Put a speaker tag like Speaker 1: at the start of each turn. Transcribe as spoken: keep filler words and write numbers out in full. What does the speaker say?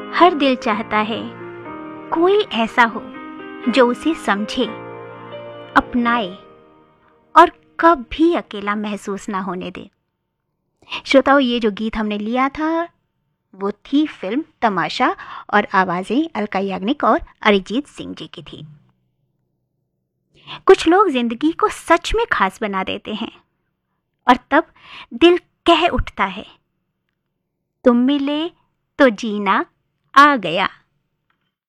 Speaker 1: हर दिल चाहता है कोई ऐसा हो जो उसे समझे, अपनाए और कभी अकेला महसूस ना होने दे। श्रोताओ, ये जो गीत हमने लिया था वो थी फिल्म तमाशा और आवाजें अलका याग्निक और अरिजीत सिंह जी की थी। कुछ लोग जिंदगी को सच में खास बना देते हैं और तब दिल कह उठता है, तुम मिले तो जीना आ गया।